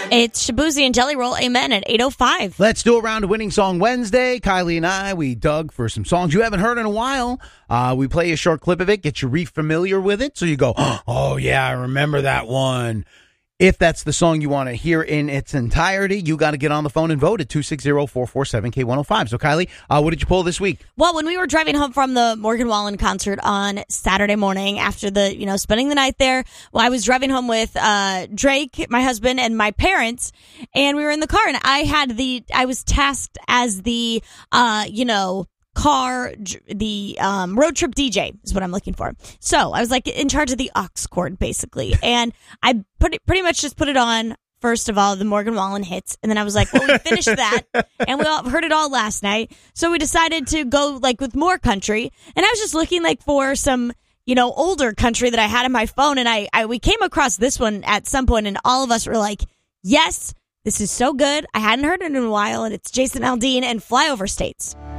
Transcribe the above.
It's Shabuzi and Jelly Roll, amen, at 8:05. Let's do a round of Winning Song Wednesday. Kylie and I, we dug for some songs you haven't heard in a while. We play a short clip of it, get you re-familiar with it, so you go, oh, yeah, I remember that one. If that's the song you want to hear in its entirety, you got to get on the phone and vote at 260-447-K105. So, Kylie, what did you pull this week? Well, when we were driving home from the Morgan Wallen concert on Saturday morning after the, spending the night there, I was driving home with Drake, my husband, and my parents, and we were in the car, and I was tasked as the, road trip DJ is what I'm looking for. So I was like in charge of the aux cord basically. And I pretty much just put it on, first of all, the Morgan Wallen hits. And then I was like, well, we finished that and we all heard it all last night. So we decided to go with more country. And I was just looking for some, older country that I had on my phone. And we came across this one at some point and all of us were like, yes, this is so good. I hadn't heard it in a while. And it's Jason Aldean and Flyover States.